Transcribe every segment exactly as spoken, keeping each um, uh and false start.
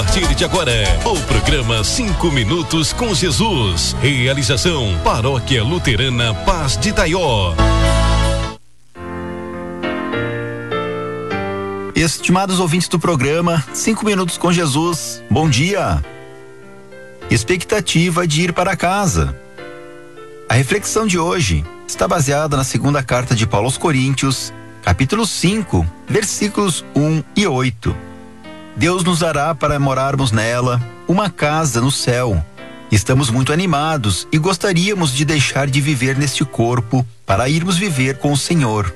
A partir de agora, o programa Cinco Minutos com Jesus. Realização Paróquia Luterana Paz de Itaió. Estimados ouvintes do programa Cinco Minutos com Jesus, bom dia. Expectativa de ir para casa. A reflexão de hoje está baseada na segunda carta de Paulo aos Coríntios, capítulo cinco, versículos um e oito. Deus nos dará para morarmos nela uma casa no céu. Estamos muito animados e gostaríamos de deixar de viver neste corpo para irmos viver com o Senhor.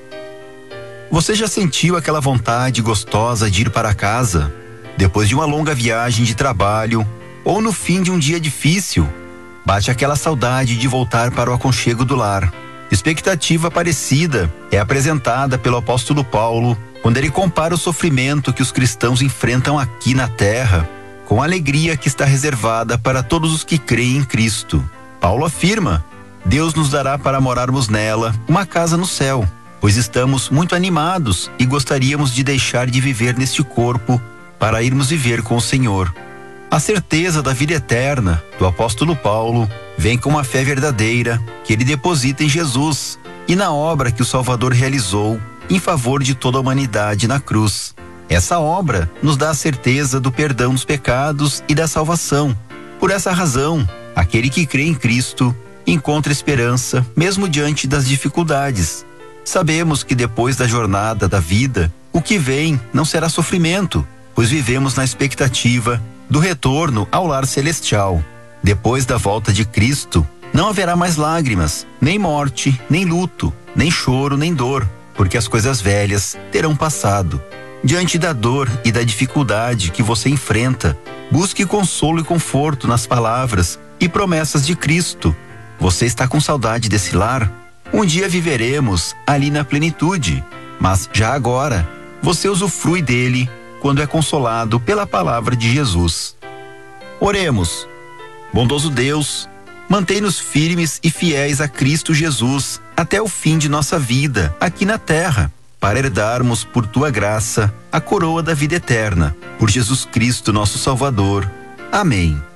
Você já sentiu aquela vontade gostosa de ir para casa? Depois de uma longa viagem de trabalho ou no fim de um dia difícil, bate aquela saudade de voltar para o aconchego do lar. Expectativa parecida é apresentada pelo apóstolo Paulo quando ele compara o sofrimento que os cristãos enfrentam aqui na terra com a alegria que está reservada para todos os que creem em Cristo. Paulo afirma: Deus nos dará para morarmos nela uma casa no céu, pois estamos muito animados e gostaríamos de deixar de viver neste corpo para irmos viver com o Senhor. A certeza da vida eterna do apóstolo Paulo vem com uma fé verdadeira que ele deposita em Jesus e na obra que o Salvador realizou em favor de toda a humanidade na cruz. Essa obra nos dá a certeza do perdão dos pecados e da salvação. Por essa razão, aquele que crê em Cristo encontra esperança mesmo diante das dificuldades. Sabemos que depois da jornada da vida, o que vem não será sofrimento, pois vivemos na expectativa do retorno ao lar celestial. Depois da volta de Cristo, não haverá mais lágrimas, nem morte, nem luto, nem choro, nem dor, porque as coisas velhas terão passado. Diante da dor e da dificuldade que você enfrenta, busque consolo e conforto nas palavras e promessas de Cristo. Você está com saudade desse lar? Um dia viveremos ali na plenitude, mas já agora, você usufrui dele quando é consolado pela palavra de Jesus. Oremos. Bondoso Deus, mantém-nos firmes e fiéis a Cristo Jesus até o fim de nossa vida aqui na terra, para herdarmos por tua graça a coroa da vida eterna. Por Jesus Cristo, nosso Salvador. Amém.